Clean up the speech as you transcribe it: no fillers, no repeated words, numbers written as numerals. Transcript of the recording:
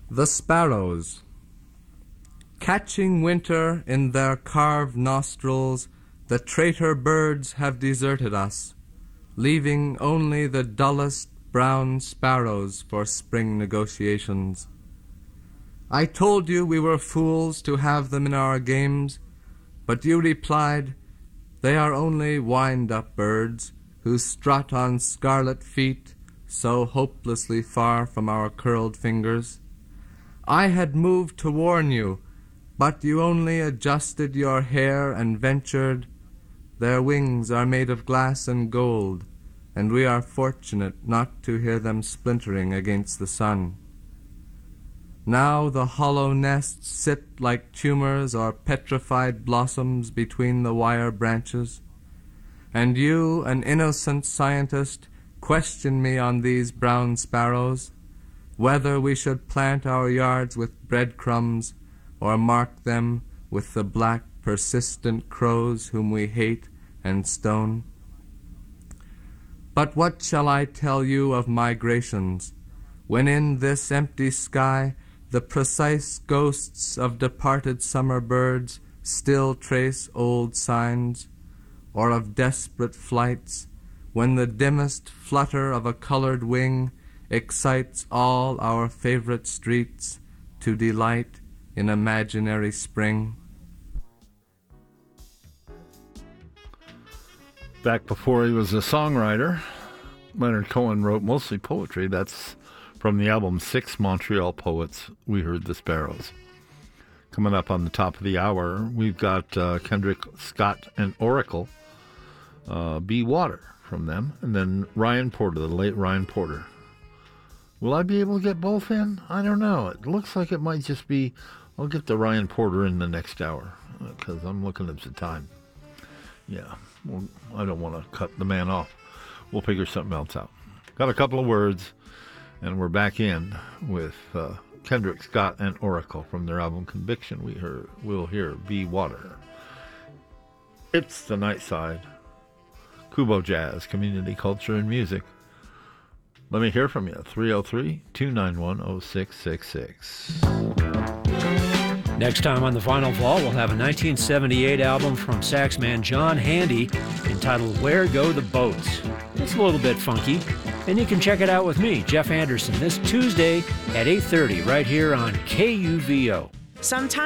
The sparrows. Catching winter in their carved nostrils, the traitor birds have deserted us, leaving only the dullest brown sparrows for spring negotiations. I told you we were fools to have them in our games, but you replied, they are only wind-up birds who strut on scarlet feet so hopelessly far from our curled fingers. I had moved to warn you, but you only adjusted your hair and ventured, their wings are made of glass and gold, and we are fortunate not to hear them splintering against the sun. Now the hollow nests sit like tumors or petrified blossoms between the wire branches, and you, an innocent scientist, question me on these brown sparrows, whether we should plant our yards with breadcrumbs or mark them with the black, persistent crows whom we hate and stone. But what shall I tell you of migrations, when in this empty sky the precise ghosts of departed summer birds still trace old signs, or of desperate flights, when the dimmest flutter of a colored wing excites all our favorite streets to delight in imaginary spring? Back before he was a songwriter, Leonard Cohen wrote mostly poetry. That's from the album Six Montreal Poets, we heard The Sparrows. Coming up on the top of the hour, we've got Kendrick Scott and Oracle, Be Water from them, and then Ryan Porter, the late Ryan Porter. Will I be able to get both in? I don't know. It looks like it might just be, I'll get the Ryan Porter in the next hour, because I'm looking at the time. Yeah, well, I don't want to cut the man off. We'll figure something else out. Got a couple of words, and we're back in with Kendrick Scott and Oracle from their album Conviction. We'll hear Be Water. It's the Night Side. Kubo Jazz, community culture and music. Let me hear from you. 303-291-0666. Next time on The Final Vault, we'll have a 1978 album from saxman John Handy entitled Where Go the Boats. It's a little bit funky, and you can check it out with me, Jeff Anderson, this Tuesday at 8:30 right here on KUVO. Sometimes